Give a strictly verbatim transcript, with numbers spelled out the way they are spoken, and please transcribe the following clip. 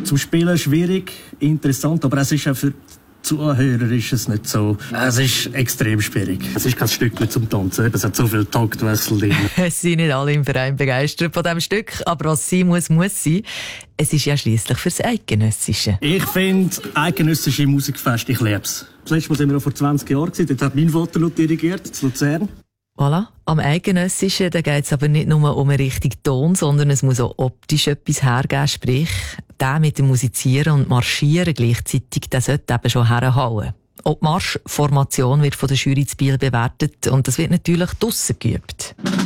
zum Spielen schwierig, interessant, aber es ist auch für Zuhörer ist es nicht so. Es ist extrem schwierig. Es ist kein Stück zum Tanzen. Es hat so viel Taktwechsel drin. Es sind nicht alle im Verein begeistert von diesem Stück, aber was sein muss, muss sein. Es ist ja schliesslich fürs Eidgenössische. Ich finde eidgenössische Musikfest, ich liebe es. Das letzte Mal sind wir noch vor zwanzig Jahren gewesen. Dort hat mein Vater noch dirigiert, in Luzern. Voilà. Am Eidgenössischen geht es aber nicht nur um einen richtigen Ton, sondern es muss auch optisch etwas hergeben. Sprich, der mit dem Musizieren und Marschieren gleichzeitig, der sollte eben schon herhauen. Auch die Marschformation wird von der Jury zu Biel bewertet und das wird natürlich draussen geübt.